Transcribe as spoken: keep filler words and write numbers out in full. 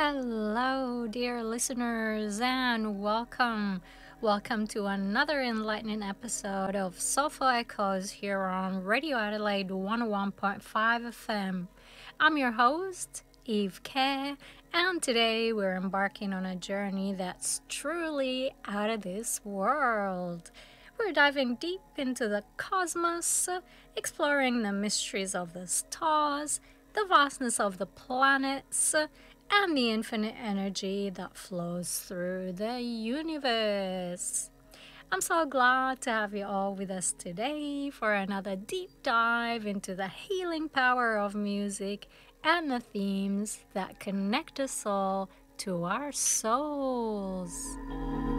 Hello, dear listeners, and welcome. Welcome to another enlightening episode of Soulful Echoes here on Radio Adelaide one oh one point five F M. I'm your host, Eve K, and today we're embarking on a journey that's truly out of this world. We're diving deep into the cosmos, exploring the mysteries of the stars, the vastness of the planets, and the infinite energy that flows through the universe. I'm so glad to have you all with us today for another deep dive into the healing power of music and the themes that connect us all to our souls.